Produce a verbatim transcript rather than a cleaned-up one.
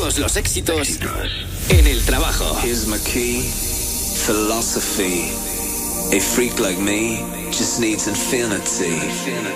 Todos los éxitos en el trabajo. Here's my key, philosophy. A freak like me just needs infinity.